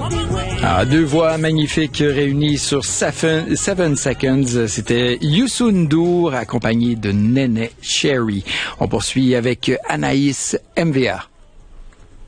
Ah, deux voix magnifiques réunies sur Seven Seconds. C'était Youssou N'Dour accompagné de Néné Cherry. On poursuit avec Anaïs MVA.